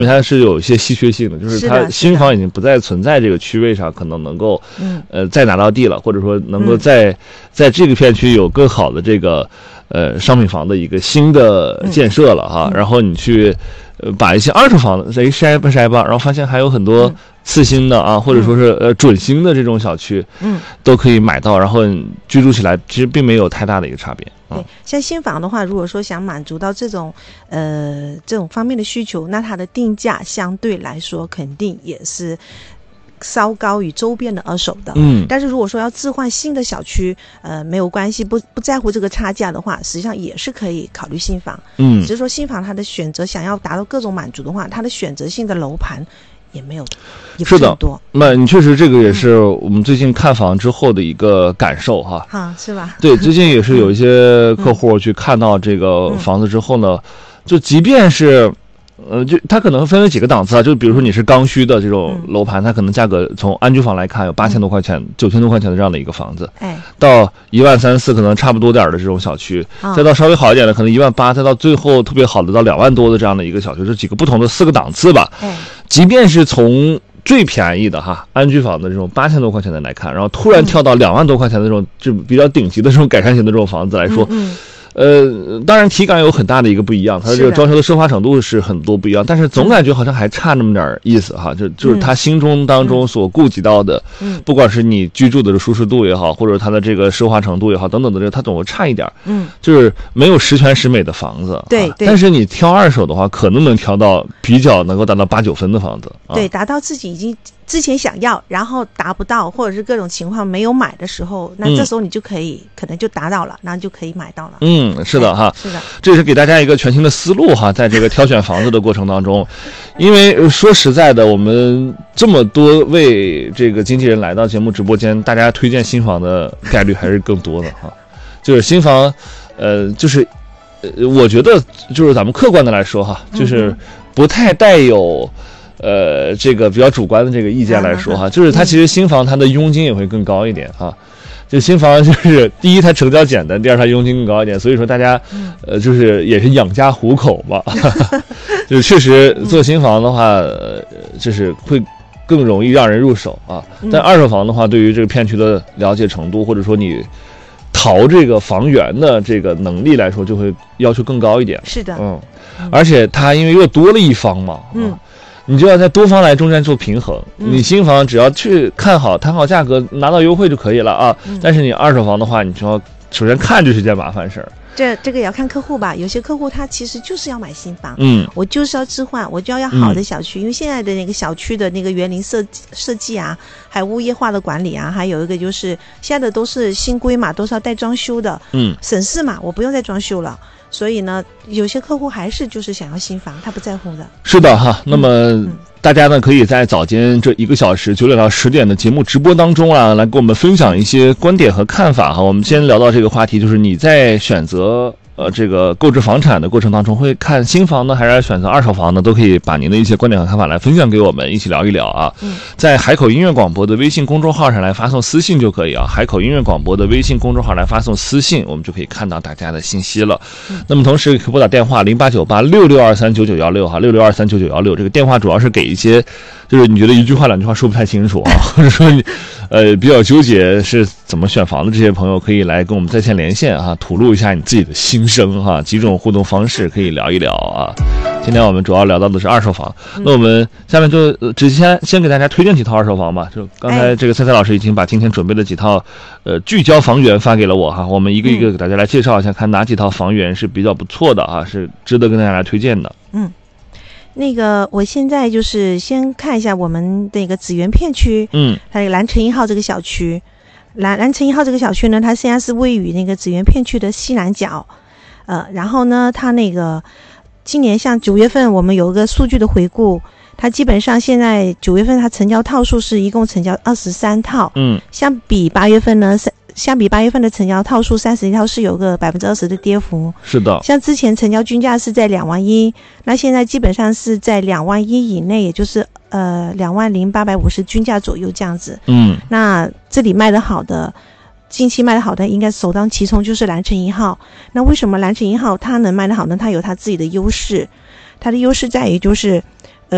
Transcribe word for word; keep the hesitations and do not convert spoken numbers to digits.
它是有一些稀缺性的，就是它新房已经不再存在这个区位上，可能能够嗯呃再拿到地了，或者说能够在、嗯、在这个片区有更好的这个呃商品房的一个新的建设了哈、嗯、然后你去呃把一些二手房再一筛吧筛吧，然后发现还有很多次新的啊、嗯、或者说是呃准新的这种小区嗯都可以买到，然后居住起来其实并没有太大的一个差别。 对，像新房的话，如果说想满足到这种呃这种方面的需求，那它的定价相对来说肯定也是稍高于周边的二手的。嗯，但是如果说要置换新的小区，呃，没有关系，不不在乎这个差价的话，实际上也是可以考虑新房。嗯，只是说新房它的选择想要达到各种满足的话，它的选择性的楼盘也没有，也不是很多。 那你确实这个也是我们最近看房之后的一个感受哈。 啊，是吧？ 对，最近也是有一些客户去看到这个房子之后呢，嗯、就即便是，呃，就它可能分为几个档次啊，就比如说你是刚需的这种楼盘，嗯、它可能价格从安居房来看有八千多块钱、九千、嗯、多块钱的这样的一个房子，哎，到一万三四可能差不多点的这种小区，哦、再到稍微好一点的可能一万八，再到最后特别好的到两万多的这样的一个小区，这几个不同的四个档次吧。哎，即便是从最便宜的哈安居房的这种八千多块钱的来看，然后突然跳到两万多块钱的这种就比较顶级的这种改善型的这种房子来说，嗯嗯呃，当然体感有很大的一个不一样，它的这个装修的奢华程度是很多不一样，但是总感觉好像还差那么点意思哈，就就是他心中当中所顾及到的，嗯，不管是你居住的舒适度也好，或者它的这个奢华程度也好，等等的这个，它总会差一点，嗯，就是没有十全十美的房子， 对，对， 但是你挑二手的话，可能能挑到比较能够达到八九分的房子， 对，达到自己已经之前想要，然后达不到，或者是各种情况没有买的时候，那这时候你就可以、嗯、可能就达到了，然后就可以买到了。 嗯，是的哈， 是的， 这是给大家一个全新的思路哈，在这个挑选房子的过程当中，因为说实在的，我们这么多位这个经纪人来到节目直播间，大家推荐新房的概率还是更多的哈。就是新房，呃，就是呃，我觉得就是咱们客观的来说哈，就是不太带有。呃，这个比较主观的这个意见来说哈，就是它其实新房它的佣金也会更高一点哈。就新房就是第一它成交简单，第二它佣金更高一点，所以说大家呃就是也是养家糊口嘛，就是确实做新房的话，呃，就是会更容易让人入手啊。但二手房的话，对于这个片区的了解程度，或者说你淘这个房源的这个能力来说，就会要求更高一点。 是的， 嗯，而且它因为又多了一方嘛，嗯。你就要在多方来中间做平衡，嗯、你新房只要去看好、谈好价格、拿到优惠就可以了啊。嗯、但是你二手房的话，你就要首先看就是件麻烦事儿。 这这个也要看客户吧，有些客户他其实就是要买新房，嗯，我就是要置换，我就要要好的小区，嗯、因为现在的那个小区的那个园林设设计啊，还有物业化的管理啊，还有一个就是现在的都是新规嘛，都是要带装修的，嗯，省事嘛，我不用再装修了。所以呢，有些客户还是就是想要新房，他不在乎的。 是的哈，那么、嗯、大家呢可以在早间这一个小时九点到十点的节目直播当中啊，来跟我们分享一些观点和看法哈。我们先聊到这个话题，就是你在选择呃这个购置房产的过程当中，会看新房呢，还是选择二手房呢？都可以把您的一些观点和看法来分享给我们，一起聊一聊啊。嗯、在海口音乐广播的微信公众号上来发送私信就可以啊。海口音乐广播的微信公众号来发送私信，我们就可以看到大家的信息了。嗯、那么同时可以拨打电话零八九八六六二三九九幺六哈，六六二三九九幺六。这个电话主要是给一些，就是你觉得一句话两句话说不太清楚啊，或者说你呃比较纠结是怎么选房的这些朋友，可以来跟我们在线连线啊，吐露一下你自己的心声哈。几种互动方式可以聊一聊啊。今天我们主要聊到的是二手房，嗯、那我们下面就直接先先给大家推荐几套二手房吧。就刚才这个蔡蔡老师已经把今天准备的几套呃聚焦房源发给了我哈，我们一个一个给大家来介绍一下，嗯、看哪几套房源是比较不错的啊，是值得跟大家来推荐的。 嗯，那个我现在就是先看一下我们那个紫园片区，嗯，还有蓝城一号这个小区，蓝蓝城一号这个小区呢，它现在是位于那个紫园片区的西南角，呃，然后呢，它那个。今年像九月份我们有一个数据的回顾，它基本上现在九月份它成交套数是一共成交二十三套，嗯，相比八月份呢，相比八月份的成交套数三十一套是有个百分之二十的跌幅。 是的， 像之前成交均价是在两万一，那现在基本上是在两万一以内，也就是呃两万零八百五十均价左右这样子。嗯，那这里卖的好的。近期卖的好的应该首当其冲就是蓝城一号。那为什么蓝城一号它能卖得好呢？它有它自己的优势，它的优势在于就是